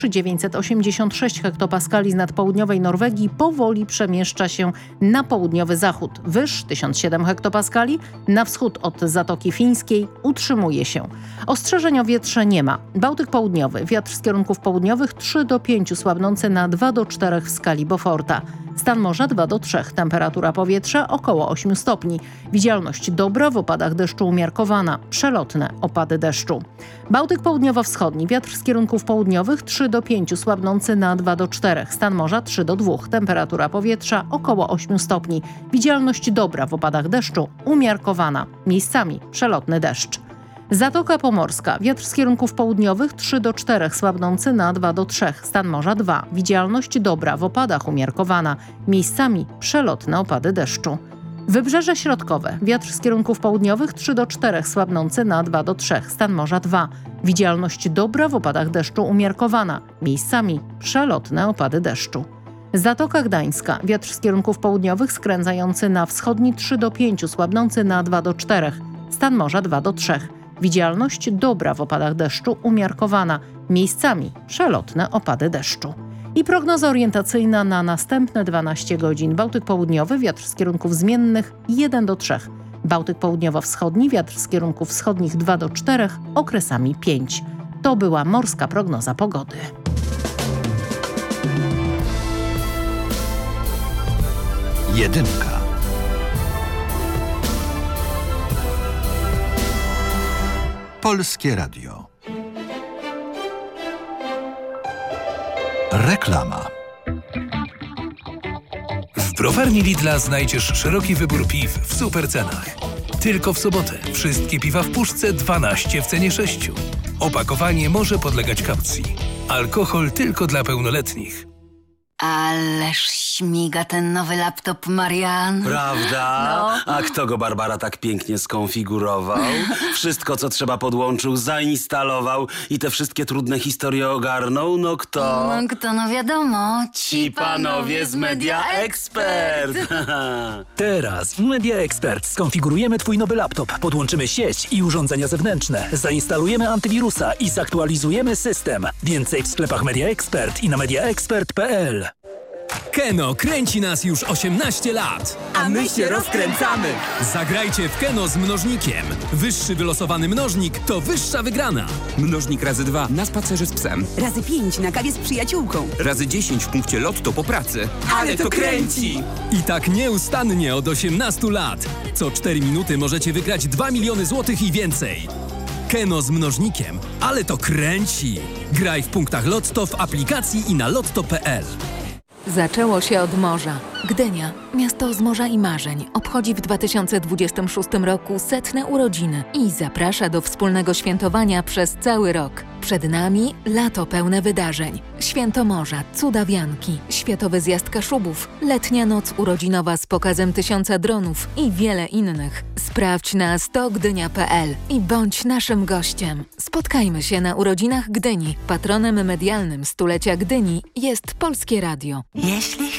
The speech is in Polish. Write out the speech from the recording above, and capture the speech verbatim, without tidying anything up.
dziewięćset osiemdziesiąt sześć hektopaskali z nad południowej Norwegii powoli przemieszcza się na południowy zachód. Wyż tysiąc siedem hektopaskali na wschód od Zatoki Fińskiej utrzymuje się. Ostrzeżeń o wietrze nie ma. Bałtyk południowy, wiatr z kierunków południowych trzy do pięciu, słabnący na dwa do czterech w skali Beauforta. Stan morza dwa do trzech, temperatura powietrza około ośmiu stopni. Widzialność dobra, w opadach deszczu umiarkowana, przelotne opady deszczu. Bałtyk południowo-wschodni, wiatr z kierunków południowych trzy do pięciu, słabnący na dwa do czterech, stan morza trzy do dwóch, temperatura powietrza około ośmiu stopni. Widzialność dobra, w opadach deszczu umiarkowana, miejscami przelotny deszcz. Zatoka Pomorska, wiatr z kierunków południowych trzy do czterech, słabnący na dwa do trzech, stan morza dwa, widzialność dobra, w opadach umiarkowana, miejscami przelotne opady deszczu. Wybrzeże środkowe, wiatr z kierunków południowych trzy do czterech, słabnący na dwa do trzech, stan morza dwa, widzialność dobra, w opadach deszczu umiarkowana, miejscami przelotne opady deszczu. Zatoka Gdańska, wiatr z kierunków południowych skręcający na wschodni trzy do pięciu, słabnący na dwa do czterech, stan morza dwa do trzech. Widzialność dobra, w opadach deszczu umiarkowana, miejscami przelotne opady deszczu. I prognoza orientacyjna na następne dwanaście godzin. Bałtyk południowy, wiatr z kierunków zmiennych jeden do trzech. Bałtyk południowo-wschodni, wiatr z kierunków wschodnich dwa do czterech, okresami pięć. To była morska prognoza pogody. Jedynka. Polskie Radio. Reklama. W browarni Lidla znajdziesz szeroki wybór piw w super cenach. Tylko w sobotę wszystkie piwa w puszce dwanaście w cenie sześciu. Opakowanie może podlegać kaucji. Alkohol tylko dla pełnoletnich. Ależ śmiga ten nowy laptop, Marian. Prawda? No. A kto go, Barbara, tak pięknie skonfigurował? Wszystko, co trzeba, podłączył, zainstalował i te wszystkie trudne historie ogarnął? No kto? No kto, no wiadomo. Ci panowie z Media Expert. Teraz w Media Expert skonfigurujemy Twój nowy laptop, podłączymy sieć i urządzenia zewnętrzne, zainstalujemy antywirusa i zaktualizujemy system. Więcej w sklepach Media Expert i na media expert kropka p l. Keno kręci nas już osiemnaście lat. A my się rozkręcamy. Zagrajcie w Keno z mnożnikiem. Wyższy wylosowany mnożnik to wyższa wygrana. Mnożnik razy dwa na spacerze z psem. Razy pięć na kawie z przyjaciółką. Razy dziesięć w punkcie lotto po pracy. Ale to kręci! I tak nieustannie od osiemnastu lat. Co cztery minuty możecie wygrać dwa miliony złotych i więcej. Keno z mnożnikiem. Ale to kręci. Graj w punktach Lotto, w aplikacji i na lotto kropka p l. Zaczęło się od morza. Gdynia, miasto z morza i marzeń, obchodzi w dwa tysiące dwudziestym szóstym roku setne urodziny i zaprasza do wspólnego świętowania przez cały rok. Przed nami lato pełne wydarzeń. Święto morza, cuda wianki, światowy zjazd Kaszubów, letnia noc urodzinowa z pokazem tysiąca dronów i wiele innych. Sprawdź na sto gdynia kropka p l i bądź naszym gościem. Spotkajmy się na urodzinach Gdyni. Patronem medialnym stulecia Gdyni jest Polskie Radio. Jeśli